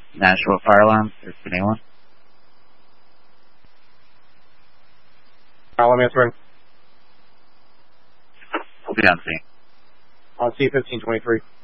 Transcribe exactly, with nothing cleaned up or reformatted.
Nashua Fire Alarm, is anyone? Fire alarm answering. We'll be on scene. On C fifteen twenty-three.